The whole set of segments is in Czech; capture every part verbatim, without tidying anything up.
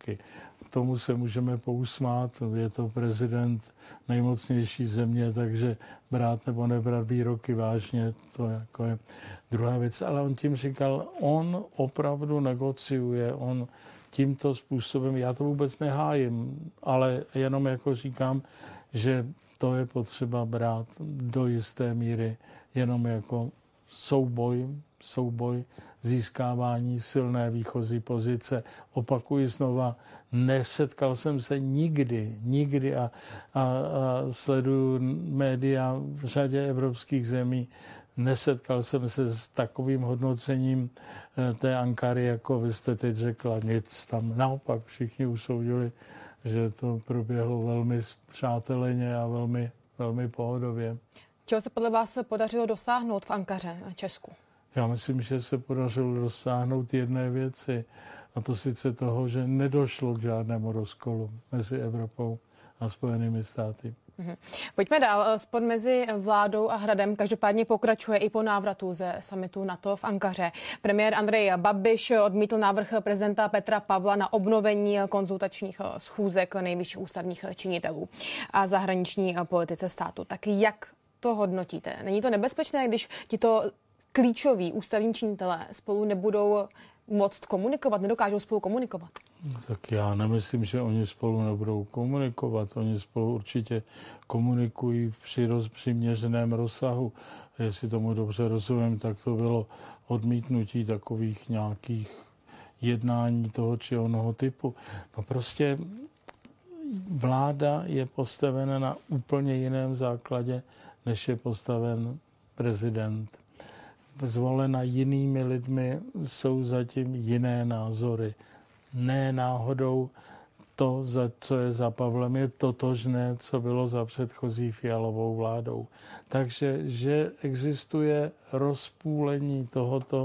výroky. Tomu se můžeme pousmát, je to prezident nejmocnější země, takže brát nebo nebrat výroky vážně, to jako je druhá věc. Ale on tím říkal, on opravdu negociuje, on tímto způsobem, já to vůbec nehájím, ale jenom jako říkám, že to je potřeba brát do jisté míry jenom jako souboj, souboj získávání silné výchozí pozice. Opakuji znova, nesetkal jsem se nikdy, nikdy a, a, a sleduju média v řadě evropských zemí, nesetkal jsem se s takovým hodnocením té Ankary, jako vy jste teď řekla, nic tam. Naopak všichni usoudili, že to proběhlo velmi přáteleně a velmi, velmi pohodově. Čeho se podle vás podařilo dosáhnout v Ankaře a Česku? Já myslím, že se podařilo dosáhnout jedné věci, a to sice toho, že nedošlo k žádnému rozkolu mezi Evropou a Spojenými státy. Mhm. Pojďme dál. Spor mezi vládou a Hradem každopádně pokračuje i po návratu ze summitu NATO v Ankaře. Premiér Andrej Babiš odmítl návrh prezidenta Petra Pavla na obnovení konzultačních schůzek nejvyšších ústavních činitelů a zahraniční politice státu. Tak jak to hodnotíte? Není to nebezpečné, když tito klíčoví ústavní činitelé spolu nebudou moct komunikovat, nedokážou spolu komunikovat? Tak já nemyslím, že oni spolu nebudou komunikovat. Oni spolu určitě komunikují při roz, přiměřeném rozsahu. Jestli tomu dobře rozumím, tak to bylo odmítnutí takových nějakých jednání toho či onoho typu. No prostě vláda je postavena na úplně jiném základě, než je postaven prezident. Zvolena jinými lidmi, jsou zatím jiné názory. Ne náhodou to, za co je za Pavlem, je totožné, co bylo za předchozí Fialovou vládou. Takže, že existuje rozpůlení tohoto,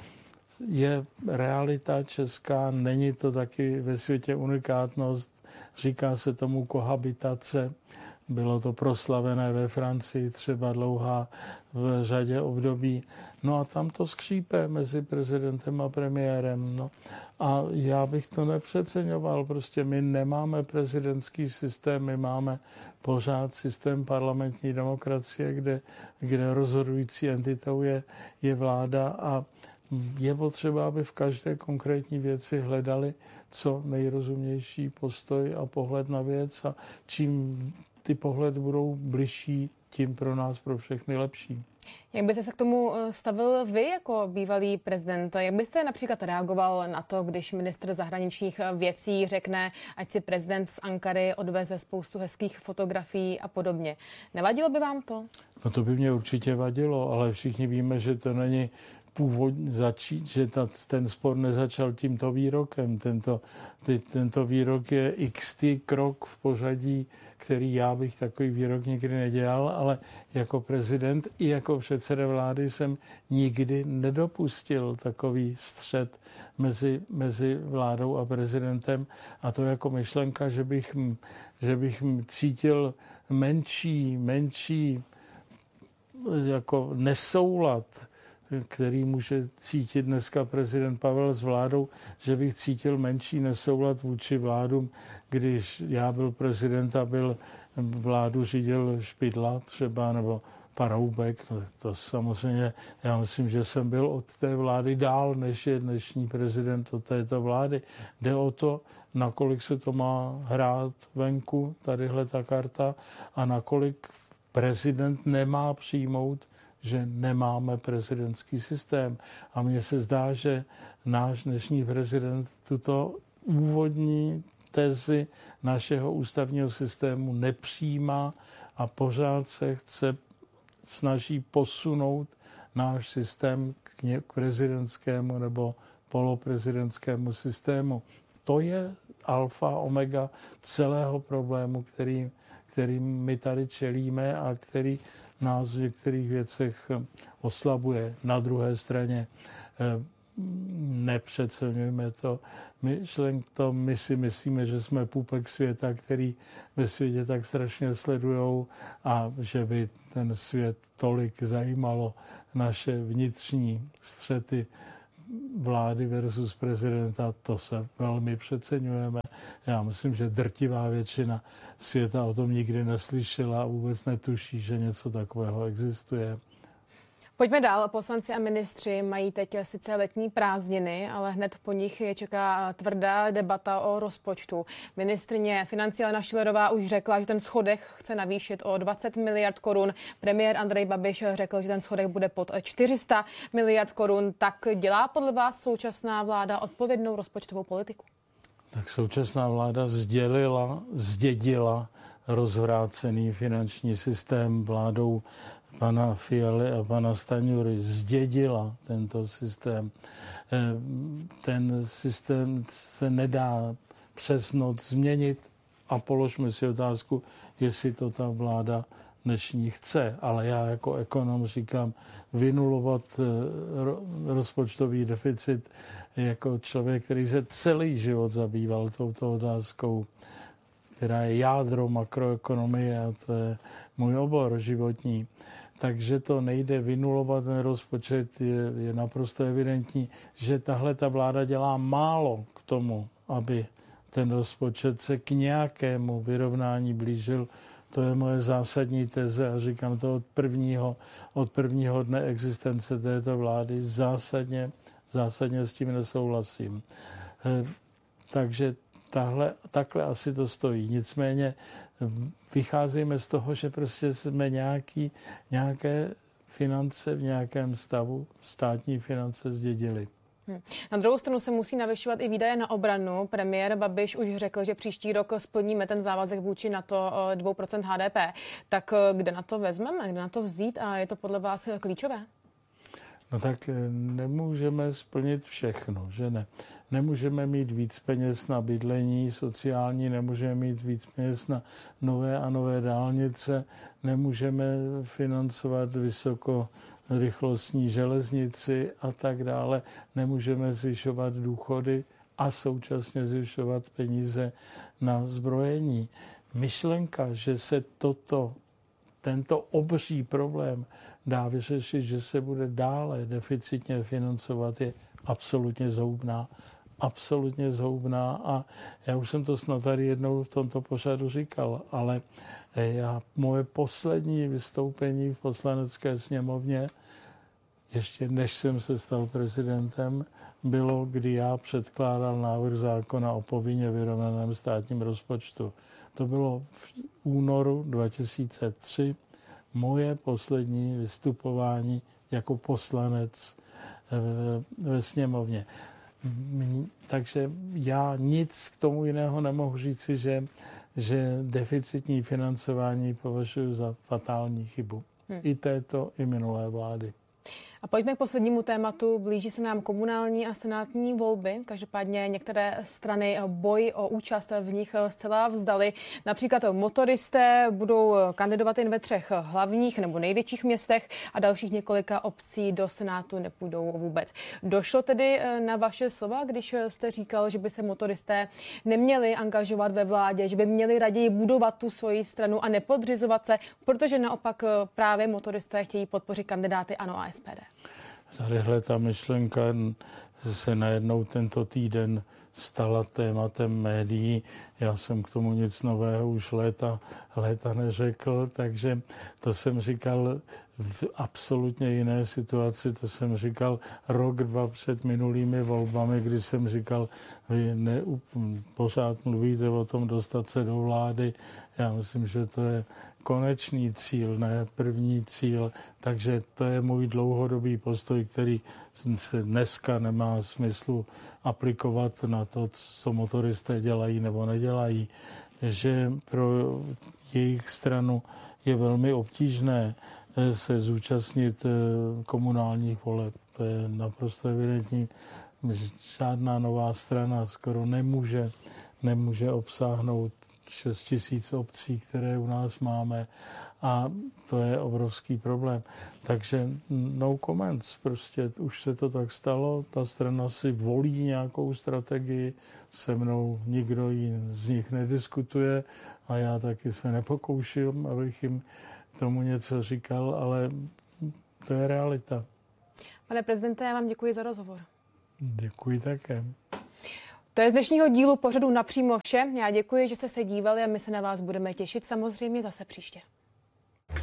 je realita česká, není to taky ve světě unikátnost, říká se tomu kohabitace. Bylo to proslavené ve Francii třeba dlouhá v řadě období. No a tam to skřípe mezi prezidentem a premiérem. No. A já bych to nepřeceňoval. Prostě my nemáme prezidentský systém, my máme pořád systém parlamentní demokracie, kde, kde rozhodující entitou je, je vláda a je potřeba, aby v každé konkrétní věci hledali co nejrozumnější postoj a pohled na věc a čím ty pohledy budou bližší, tím pro nás, pro všechny lepší. Jak byste se k tomu stavil vy jako bývalý prezident? Jak byste například reagoval na to, když ministr zahraničních věcí řekne, ať si prezident z Ankary odveze spoustu hezkých fotografií a podobně? Nevadilo by vám to? No to by mě určitě vadilo, ale všichni víme, že to není původně začít, že ta, ten spor nezačal tímto výrokem. Tento, ty, tento výrok je xtý krok v pořadí, který já bych takový výrok nikdy nedělal, ale jako prezident i jako předseda vlády jsem nikdy nedopustil takový střet mezi, mezi vládou a prezidentem. A to jako myšlenka, že bych, že bych cítil menší, menší jako nesoulad, který může cítit dneska prezident Pavel s vládou, že bych cítil menší nesoulad vůči vládům, když já byl prezident a byl vládu řídil Špidla třeba, nebo Paroubek. No, to samozřejmě, já myslím, že jsem byl od té vlády dál, než je dnešní prezident od této vlády. Jde o to, nakolik se to má hrát venku, tadyhle ta karta, a nakolik prezident nemá přijmout, že nemáme prezidentský systém. A mně se zdá, že náš dnešní prezident tuto úvodní tezi našeho ústavního systému nepřijímá a pořád se chce, snaží posunout náš systém k, ně, k prezidentskému nebo poloprezidentskému systému. To je alfa, omega celého problému, který, který my tady čelíme a který nás v některých věcech oslabuje. Na druhé straně nepřeceňujeme to. Myšlen to, my si myslíme, že jsme půpek světa, který ve světě tak strašně sledujou a že by ten svět tolik zajímalo naše vnitřní střety vlády versus prezidenta, to se velmi přeceňujeme. Já myslím, že drtivá většina světa o tom nikdy neslyšela a vůbec netuší, že něco takového existuje. Pojďme dál. Poslanci a ministři mají teď sice letní prázdniny, ale hned po nich je čeká tvrdá debata o rozpočtu. Ministryně financí Alena Schillerová už řekla, že ten schodek chce navýšit o dvacet miliard korun. Premiér Andrej Babiš řekl, že ten schodek bude pod čtyři sta miliard korun. Tak dělá podle vás současná vláda odpovědnou rozpočtovou politiku? Tak současná vláda sdělila, zdědila rozvrácený finanční systém vládou pana Fialy a pana Stanjury, zdědila tento systém. Ten systém se nedá přes noc změnit a položme si otázku, jestli to ta vláda dnešní chce. Ale já jako ekonom říkám, vynulovat rozpočtový deficit jako člověk, který se celý život zabýval touto otázkou, která je jádro makroekonomie a to je můj obor životní. Takže to nejde vynulovat, ten rozpočet je, je naprosto evidentní, že tahle ta vláda dělá málo k tomu, aby ten rozpočet se k nějakému vyrovnání blížil. To je moje zásadní teze a říkám to od prvního, od prvního dne existence této vlády. Zásadně, zásadně s tím nesouhlasím. Takže tahle, takhle asi to stojí. Nicméně vycházíme z toho, že prostě jsme nějaký, nějaké finance v nějakém stavu, státní finance zdědili. Hmm. Na druhou stranu se musí navyšovat i výdaje na obranu. Premiér Babiš už řekl, že příští rok splníme ten závazek vůči NATO dvě procenta H D P. Tak kde na to vezmeme, kde na to vzít a je to podle vás klíčové? No tak nemůžeme splnit všechno, že ne? Nemůžeme mít víc peněz na bydlení sociální, nemůžeme mít víc peněz na nové a nové dálnice, nemůžeme financovat vysokorychlostní železnici a tak dále, nemůžeme zvyšovat důchody a současně zvyšovat peníze na zbrojení. Myšlenka, že se toto tento obří problém dá vyřešit, že se bude dále deficitně financovat, je absolutně zhoubná. Absolutně zhoubná a já už jsem to snad tady jednou v tomto pořadu říkal, ale já, moje poslední vystoupení v Poslanecké sněmovně, ještě než jsem se stal prezidentem, bylo, kdy já předkládal návrh zákona o povinně vyrovnaném státním rozpočtu. To bylo v únoru dva tisíce tři, moje poslední vystupování jako poslanec ve sněmovně. Takže já nic k tomu jiného nemohu říci, že, že deficitní financování považuji za fatální chybu. Hmm. I této, i minulé vlády. A pojďme k poslednímu tématu. Blíží se nám komunální a senátní volby. Každopádně některé strany boj o účast v nich zcela vzdali. Například motoristé budou kandidovat jen ve třech hlavních nebo největších městech a dalších několika obcí do Senátu nepůjdou vůbec. Došlo tedy na vaše slova, když jste říkal, že by se motoristé neměli angažovat ve vládě, že by měli raději budovat tu svoji stranu a nepodřizovat se, protože naopak právě motoristé chtějí podpořit kandidáty ANO a S P D. Tadyhle ta myšlenka se najednou tento týden stala tématem médií. Já jsem k tomu nic nového už léta, léta neřekl, takže to jsem říkal v absolutně jiné situaci. To jsem říkal rok, dva před minulými volbami, kdy jsem říkal, vy ne, pořád mluvíte o tom dostat se do vlády. Já myslím, že to je konečný cíl, ne první cíl. Takže to je můj dlouhodobý postoj, který se dneska nemá smyslu aplikovat na to, co motoristé dělají nebo nedělají. Že pro jejich stranu je velmi obtížné se zúčastnit komunálních voleb. To je naprosto evidentní. Žádná nová strana skoro nemůže, nemůže obsáhnout šest tisíc obcí, které u nás máme a to je obrovský problém. Takže no comments, prostě už se to tak stalo, ta strana si volí nějakou strategii, se mnou nikdo jí z nich nediskutuje a já taky se nepokouším, abych jim tomu něco říkal, ale to je realita. Pane prezidente, já vám děkuji za rozhovor. Děkuji také. To je z dnešního dílu pořadu Napřímo vše. Já děkuji, že jste se dívali a my se na vás budeme těšit samozřejmě zase příště.